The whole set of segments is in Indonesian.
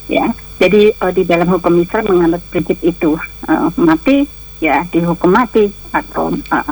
ya. Jadi di dalam hukum Islam menganut prinsip itu, mati ya dihukum mati, atau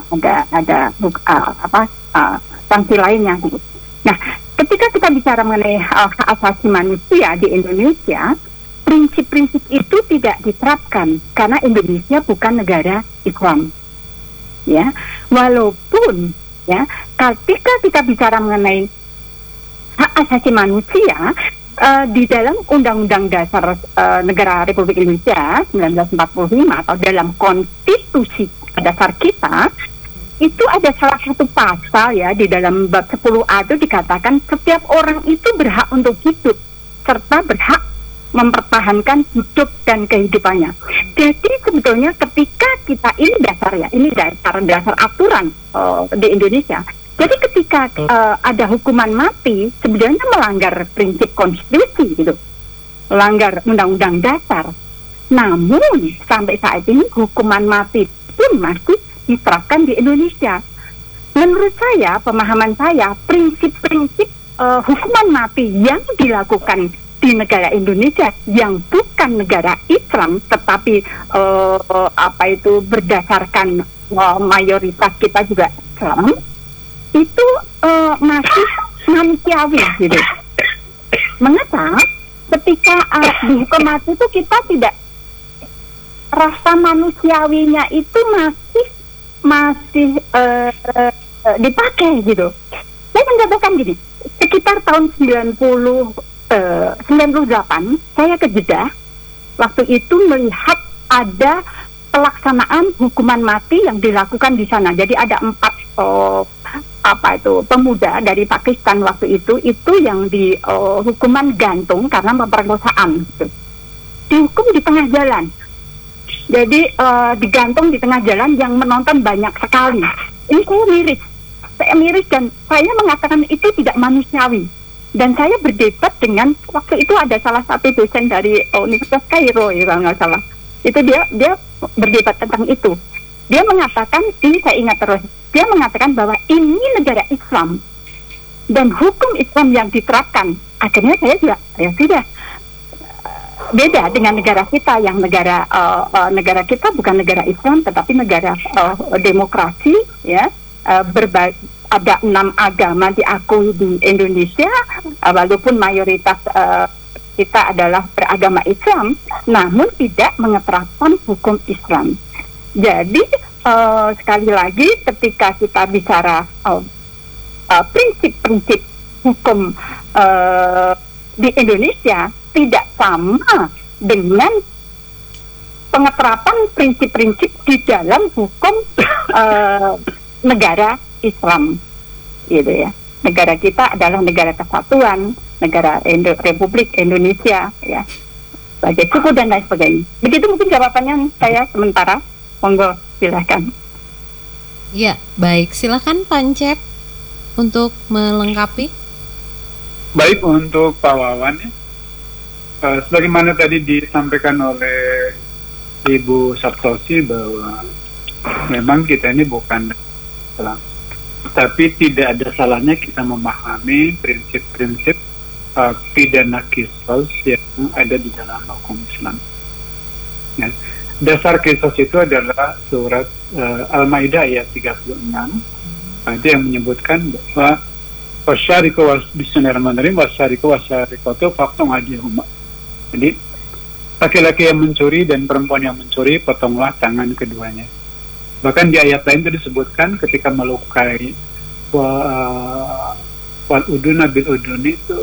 sanksi lainnya gitu. Nah, ketika kita bicara mengenai hak asasi manusia di Indonesia, prinsip-prinsip itu tidak diterapkan karena Indonesia bukan negara Islam. Ya, walaupun ya ketika kita bicara mengenai hak asasi manusia di dalam Undang-Undang Dasar Negara Republik Indonesia 1945 atau dalam konstitusi dasar kita, itu ada salah satu pasal ya di dalam bab 10A itu dikatakan setiap orang itu berhak untuk hidup serta berhak mempertahankan hidup dan kehidupannya. Jadi sebetulnya ketika kita ini dasar aturan di Indonesia. Jadi ketika ada hukuman mati sebenarnya melanggar prinsip konstitusi gitu, melanggar undang-undang dasar. Namun sampai saat ini hukuman mati pun masih diterapkan di Indonesia. Menurut saya, pemahaman saya, prinsip-prinsip hukuman mati yang dilakukan di negara Indonesia yang bukan negara Islam, tetapi berdasarkan mayoritas kita juga Islam, itu masih manusiawi gitu. Mengapa? Ketika dihukum mati itu kita tidak, rasa manusiawinya itu masih dipakai gitu. Saya mencontohkan gini, sekitar tahun 98 saya ke Jeddah. Waktu itu melihat ada pelaksanaan hukuman mati yang dilakukan di sana. Jadi ada 4 pemuda dari Pakistan waktu itu yang di hukuman gantung karena memperkosaan gitu. Dihukum di tengah jalan. Jadi digantung di tengah jalan, yang menonton banyak sekali. Ini saya miris dan saya mengatakan itu tidak manusiawi. Dan saya berdebat dengan, waktu itu ada salah satu dosen dari Universitas Kairo ya kalau nggak salah. Itu dia berdebat tentang itu. Dia mengatakan, ini saya ingat terus, dia mengatakan bahwa ini negara Islam dan hukum Islam yang diterapkan. Akhirnya saya juga, ya sudah, beda dengan negara kita yang negara kita bukan negara Islam tetapi negara demokrasi ya, ada 6 agama diakui di Indonesia, walaupun mayoritas kita adalah beragama Islam, namun tidak menerapkan hukum Islam. Jadi sekali lagi ketika kita bicara prinsip-prinsip hukum di Indonesia tidak sama dengan pengeterapan prinsip-prinsip di dalam hukum negara Islam, gitu ya. Negara kita adalah negara kesatuan, negara Republik Indonesia, ya, sebagai suku dan lain sebagainya. Begitu mungkin jawabannya saya sementara. Monggo, silakan. Ya, baik. Silakan Pak Encep untuk melengkapi. Baik, untuk Pak Wawan ya. Sebagaimana tadi disampaikan oleh Ibu Sartosi bahwa memang kita ini bukan Islam, tapi tidak ada salahnya kita memahami prinsip-prinsip pidana kisos yang ada di dalam hukum Islam. Ya. Dasar kisos itu adalah surat Al-Maidah ayat 36. Itu yang menyebutkan bahwa wasyariku bismillahirrahmanirrahim wasyariku wasyarikatu faqtum aydiyahuma. Jadi laki-laki yang mencuri dan perempuan yang mencuri, potonglah tangan keduanya. Bahkan di ayat lain itu disebutkan ketika melukai wal uduna bil uduni itu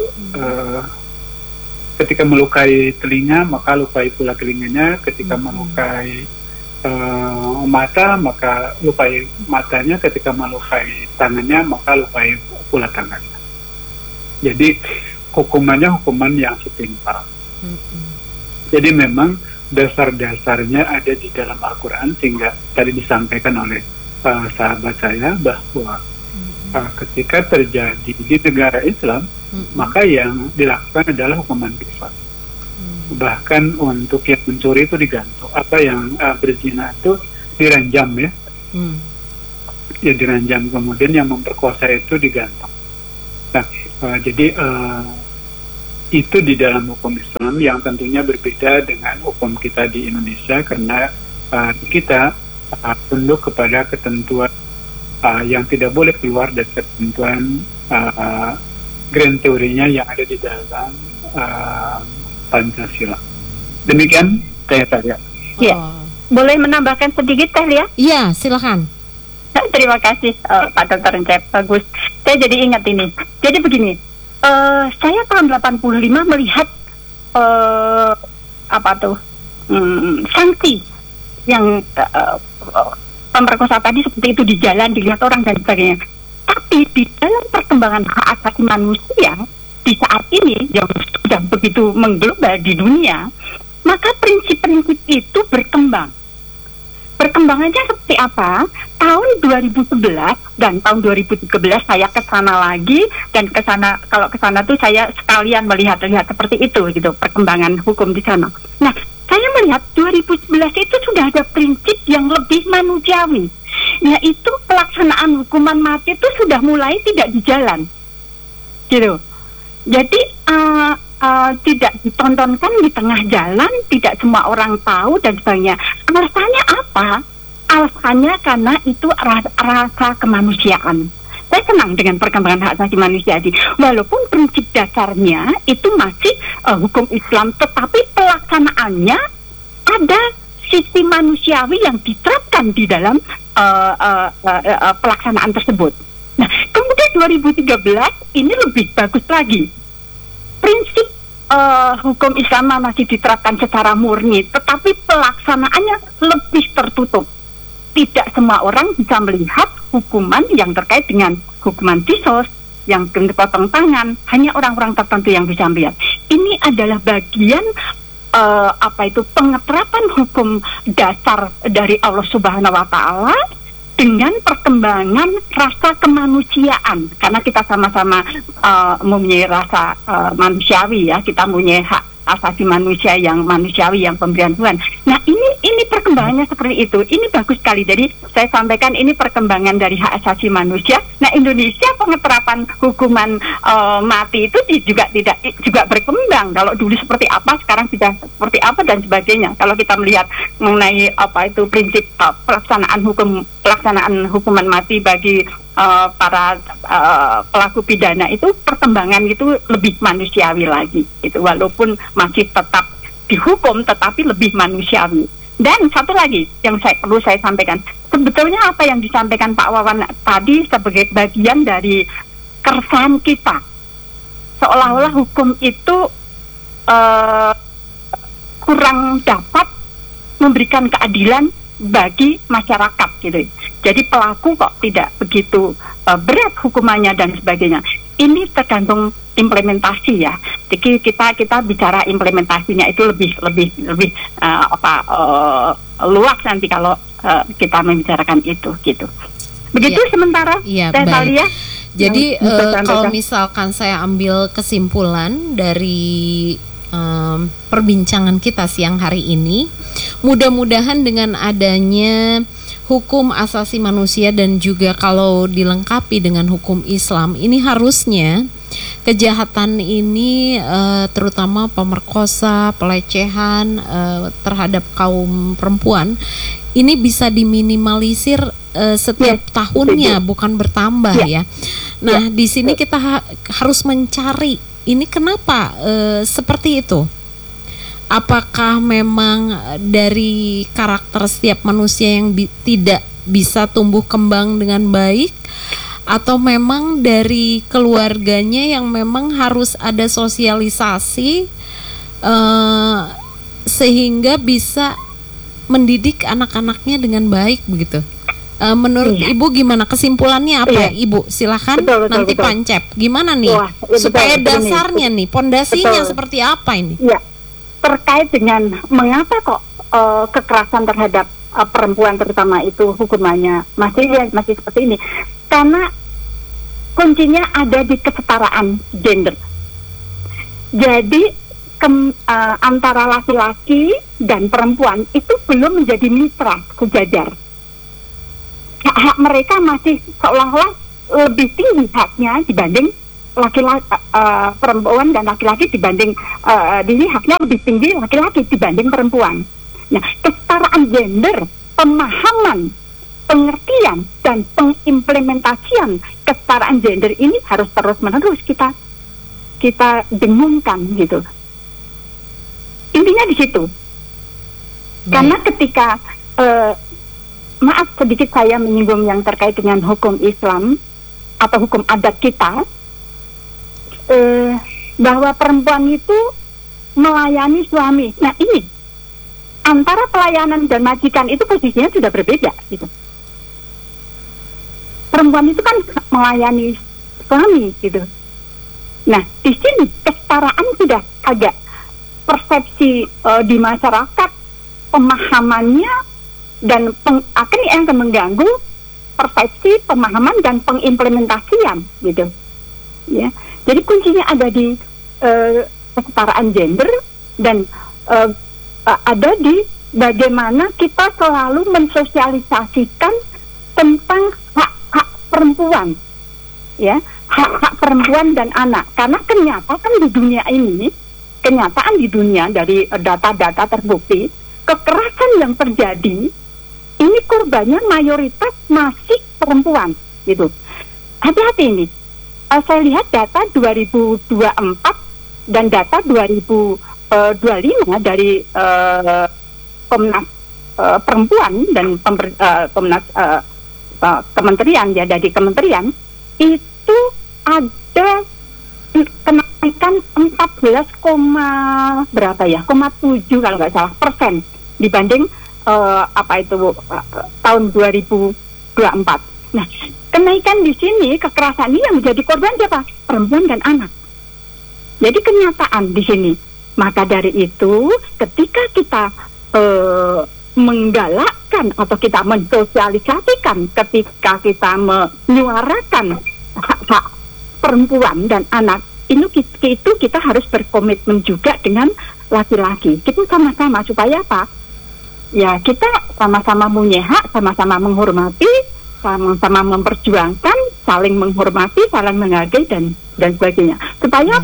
ketika melukai telinga maka lukai pula telinganya, ketika melukai mata maka lukai matanya, ketika melukai tangannya maka lukai pula tangannya. Jadi hukumannya hukuman yang setimpal. Jadi memang dasar-dasarnya ada di dalam Al-Quran, sehingga tadi disampaikan oleh sahabat saya bahwa ketika terjadi di negara Islam, maka yang dilakukan adalah hukuman qisas. Bahkan untuk yang mencuri itu digantung, yang berzina itu diranjam ya, ya diranjam, kemudian yang memperkosa itu digantung. Nah, jadi itu di dalam hukum Islam yang tentunya berbeda dengan hukum kita di Indonesia, karena kita tunduk kepada ketentuan yang tidak boleh keluar dari ketentuan grand teorinya yang ada di dalam Pancasila. Demikian saya. Ya, boleh menambahkan sedikit Teh Lia? Iya, silakan. Terima kasih Pak Dr. Encep, bagus. Saya jadi ingat ini. Jadi begini, saya tahun 85 melihat sanksi yang pemerkosa tadi seperti itu di jalan, dilihat orang dan sebagainya. Tapi di dalam perkembangan hak asasi manusia di saat ini yang sudah begitu mengglobal di dunia, maka prinsip-prinsip itu berkembang. Perkembangannya seperti apa? Tahun 2011 dan tahun 2013 saya ke sana lagi, dan kalau ke sana tuh saya sekalian melihat seperti itu gitu, perkembangan hukum di sana. Nah, saya melihat 2011 itu sudah ada prinsip yang lebih manusiawi, yaitu pelaksanaan hukuman mati itu sudah mulai tidak di jalan. Gitu. Jadi tidak ditontonkan di tengah jalan, tidak semua orang tahu dan sebagainya. Alasannya apa? Alasannya karena itu rasa kemanusiaan. Saya senang dengan perkembangan hak asasi manusia ini. Walaupun prinsip dasarnya itu masih hukum Islam, tetapi pelaksanaannya ada sisi manusiawi yang diterapkan di dalam pelaksanaan tersebut. Nah, kemudian 2013 ini lebih bagus lagi. Prinsip hukum Islam masih diterapkan secara murni, tetapi pelaksanaannya lebih tertutup. Tidak semua orang bisa melihat hukuman yang terkait dengan hukuman kisos, yang potong tangan, hanya orang-orang tertentu yang bisa melihat. Ini adalah bagian pengeterapan hukum dasar dari Allah Subhanahu wa Ta'ala dengan perkembangan rasa kemanusiaan, karena kita sama-sama mempunyai rasa manusiawi ya, kita mempunyai hak asasi manusia yang manusiawi, yang pemberian Tuhan. Nah, ini perkembangannya seperti itu. Ini bagus sekali. Jadi saya sampaikan ini perkembangan dari hak asasi manusia. Nah, Indonesia pengeterapan hukuman mati itu juga berkembang. Kalau dulu seperti apa, sekarang sudah seperti apa dan sebagainya. Kalau kita melihat mengenai prinsip pelaksanaan hukuman mati bagi para pelaku pidana, itu perkembangan itu lebih manusiawi lagi itu, walaupun masih tetap dihukum tetapi lebih manusiawi. Dan satu lagi yang perlu saya sampaikan, sebetulnya apa yang disampaikan Pak Wawan tadi sebagai bagian dari keresahan kita, seolah-olah hukum itu kurang dapat memberikan keadilan bagi masyarakat gitu. Jadi pelaku kok tidak begitu berat hukumannya dan sebagainya. Ini tergantung implementasi ya. Jadi kita bicara implementasinya itu lebih luas nanti kalau kita membicarakan itu gitu. Begitu ya, sementara saya Thalia. Jadi kalau misalkan saya ambil kesimpulan dari perbincangan kita siang hari ini, mudah-mudahan dengan adanya hukum asasi manusia dan juga kalau dilengkapi dengan hukum Islam, ini harusnya kejahatan ini terutama pemerkosa, pelecehan terhadap kaum perempuan ini bisa diminimalisir setiap tahunnya, bukan bertambah ya. Nah, di sini kita harus mencari ini kenapa seperti itu. Apakah memang dari karakter setiap manusia yang tidak bisa tumbuh kembang dengan baik, atau memang dari keluarganya yang memang harus ada sosialisasi sehingga bisa mendidik anak-anaknya dengan baik begitu. Menurut Ibu gimana, kesimpulannya apa Ibu? Silakan nanti betul. Pancep gimana nih supaya dasarnya nih, pondasinya seperti apa ini? Ya. Terkait dengan mengapa kok kekerasan terhadap perempuan terutama itu hukumannya masih seperti ini, karena kuncinya ada di kesetaraan gender. Jadi antara laki-laki dan perempuan itu belum menjadi mitra sejajar. Hak mereka masih seolah-olah lebih tinggi haknya dibanding laki-laki perempuan dan laki-laki dibanding ini haknya lebih tinggi laki-laki dibanding perempuan. Nah, kesetaraan gender, pemahaman, pengertian dan pengimplementasian kesetaraan gender ini harus terus-menerus kita dengungkan gitu. Intinya di situ. Karena ketika maaf sedikit saya menyinggung yang terkait dengan hukum Islam atau hukum adat kita, bahwa perempuan itu melayani suami. Nah, ini antara pelayanan dan majikan itu posisinya sudah berbeda gitu. Perempuan itu kan melayani suami gitu. Nah, di sini kesetaraan sudah agak persepsi di masyarakat, pemahamannya dan akan yang akan mengganggu persepsi, pemahaman dan pengimplementasian gitu. Ya. Jadi kuncinya ada di kesetaraan gender dan ada di bagaimana kita selalu mensosialisasikan tentang hak-hak perempuan, ya, hak-hak perempuan dan anak. Karena kenyataan di dunia dari data-data terbukti, kekerasan yang terjadi ini korbannya mayoritas masih perempuan, gitu. Hati-hati ini. Saya lihat data 2024 dan data 2025 dari Komnas Perempuan dan Komnas Kementerian ya, dari kementerian itu ada kenaikan 14, berapa ya, 7 kalau nggak salah persen dibanding tahun 2024. Nah, kenaikan di sini kekerasan ini yang menjadi korban siapa? Perempuan dan anak. Jadi kenyataan di sini. Maka dari itu, ketika kita menggalakkan atau kita mensosialisasikan, ketika kita menyuarakan hak perempuan dan anak, itu kita harus berkomitmen juga dengan laki-laki. Kita sama-sama supaya apa? Ya, kita sama-sama punya hak, sama-sama menghormati, sama-sama memperjuangkan, saling menghormati, saling menghargai dan sebagainya. Supaya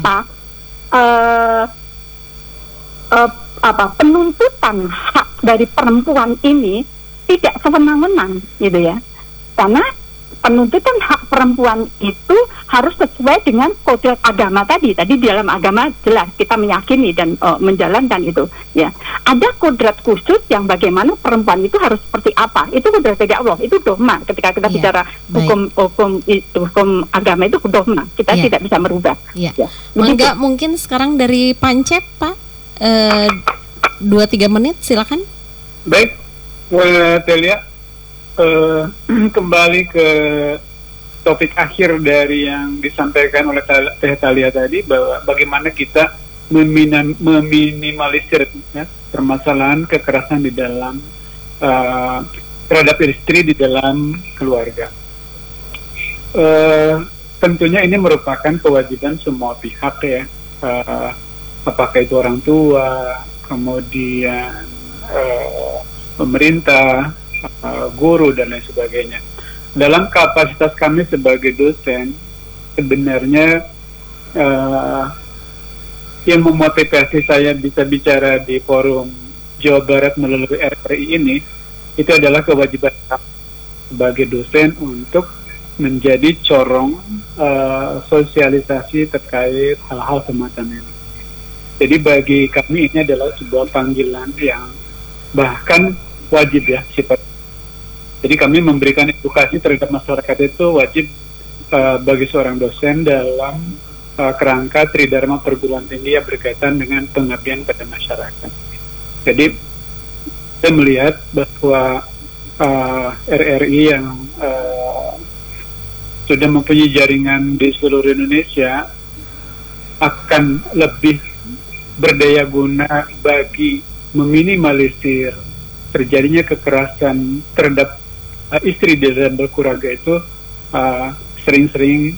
penuntutan hak dari perempuan ini tidak sewenang-wenang, gitu ya. Karena penuntutan hak perempuan itu harus sesuai dengan kodrat agama tadi. Tadi di dalam agama jelas kita meyakini dan menjalankan itu. Ya, ada kodrat khusus yang bagaimana perempuan itu harus seperti apa. Itu kodrat dari Allah. Itu dogma. Ketika kita bicara hukum agama itu dogma. Kita tidak bisa merubah. Ya. Mangga mungkin sekarang dari Pancep, Pak. 2-3 menit, silakan. Baik, Telia. Kembali ke topik akhir dari yang disampaikan oleh Teh Talia tadi, bahwa bagaimana kita meminimalisir ya, permasalahan kekerasan di dalam terhadap istri di dalam keluarga. Tentunya ini merupakan kewajiban semua pihak ya, apakah itu orang tua, kemudian pemerintah, guru dan lain sebagainya. Dalam kapasitas kami sebagai dosen, sebenarnya yang memotivasi saya bisa bicara di forum Jawa Barat melalui RRI ini, itu adalah kewajiban kami sebagai dosen untuk menjadi corong sosialisasi terkait hal-hal semacam ini. Jadi bagi kami ini adalah sebuah panggilan yang bahkan wajib ya sifat. Jadi kami memberikan edukasi terhadap masyarakat itu wajib bagi seorang dosen dalam kerangka Tridharma perguruan tinggi yang berkaitan dengan pengabdian pada masyarakat. Jadi saya melihat bahwa RRI yang sudah mempunyai jaringan di seluruh Indonesia akan lebih berdaya guna bagi meminimalisir terjadinya kekerasan terhadap istri di dalam berkeluarga itu, sering-sering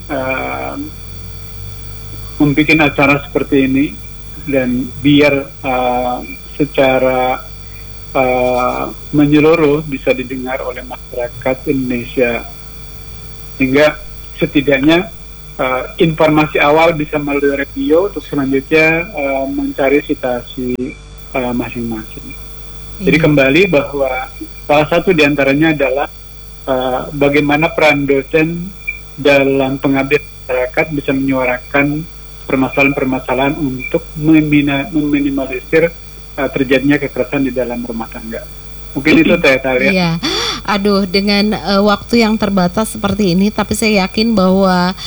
membuat acara seperti ini, dan biar secara menyeluruh bisa didengar oleh masyarakat Indonesia, sehingga setidaknya informasi awal bisa melalui radio untuk selanjutnya mencari situasi masing-masing. Jadi kembali bahwa salah satu diantaranya adalah bagaimana peran dosen dalam pengabdian masyarakat bisa menyuarakan permasalahan-permasalahan untuk meminimalisir terjadinya kekerasan di dalam rumah tangga. Mungkin itu Teh Thalia. Iya. Aduh, dengan waktu yang terbatas seperti ini, tapi saya yakin bahwa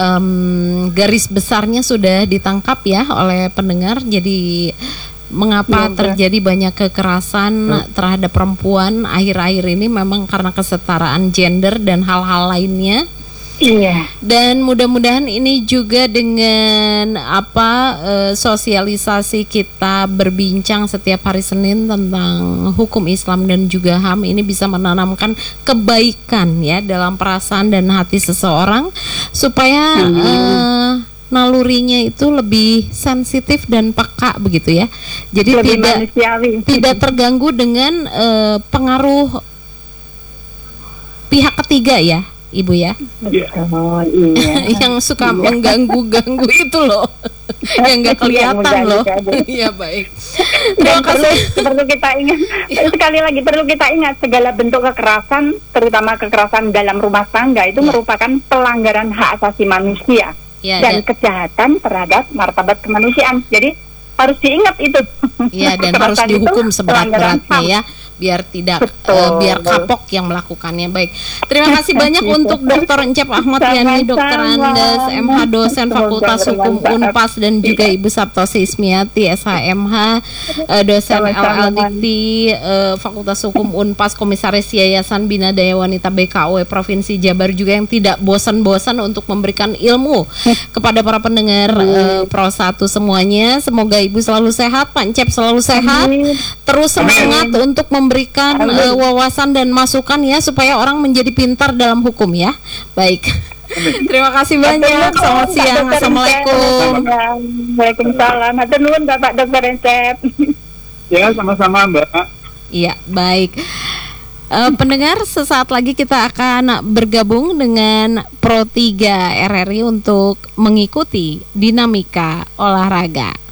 garis besarnya sudah ditangkap ya oleh pendengar. Jadi mengapa terjadi banyak kekerasan terhadap perempuan akhir-akhir ini memang karena kesetaraan gender dan hal-hal lainnya. Iya. Dan mudah-mudahan ini juga dengan sosialisasi kita berbincang setiap hari Senin tentang hukum Islam dan juga HAM ini bisa menanamkan kebaikan ya dalam perasaan dan hati seseorang supaya nalurinya itu lebih sensitif dan peka begitu ya. Jadi lebih tidak terganggu dengan pengaruh pihak ketiga ya. Ibu ya, oh, iya. yang suka mengganggu-ganggu itu loh, yang nggak kelihatan loh. Iya baik. Terima kasih. Perlu kita ingat sekali lagi perlu kita ingat segala bentuk kekerasan, terutama kekerasan dalam rumah tangga itu merupakan pelanggaran hak asasi manusia dan kejahatan terhadap martabat kemanusiaan. Jadi harus diingat itu. Iya dan harus dihukum seberat-beratnya ya. Biar tidak biar kapok yang melakukannya. Baik, terima kasih banyak untuk Dr. Encep Ahmad Yani, Dr. Andes, MH, dosen Fakultas Hukum Unpas, dan juga Ibu Saptosi Ismiati, SHMH, dosen LL Dikti, Fakultas Hukum Unpas, Komisaris Yayasan Bina Daya Wanita BKW Provinsi Jabar, juga yang tidak bosan-bosan untuk memberikan ilmu kepada para pendengar Pro 1 semuanya. Semoga Ibu selalu sehat, Pak Encep selalu sehat, terus semangat untuk memberikan wawasan dan masukan ya supaya orang menjadi pintar dalam hukum ya. Baik. Terima kasih banyak. Selamat siang. Assalamualaikum. Waalaikumsalam. Hatur nuhun Bapak Dr. Encep. Ya, sama-sama Mbak. Iya, baik. Pendengar, sesaat lagi kita akan bergabung dengan Pro 3 RRI untuk mengikuti dinamika olahraga.